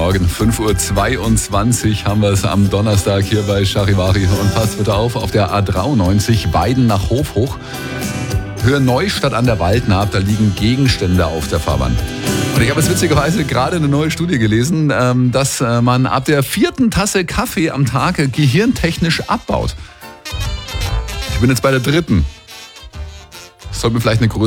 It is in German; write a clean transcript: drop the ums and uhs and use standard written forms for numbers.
Morgen, 5.22 Uhr haben wir es am Donnerstag hier bei Charivari. Und passt bitte auf der A93 Weiden nach Hof hoch. Höhe Neustadt an der Waldnaab, da liegen Gegenstände auf der Fahrbahn. Und ich habe jetzt witzigerweise gerade eine neue Studie gelesen, dass man ab der 4. Tasse Kaffee am Tag gehirntechnisch abbaut. Ich bin jetzt bei der 3. Das sollte mir vielleicht eine größere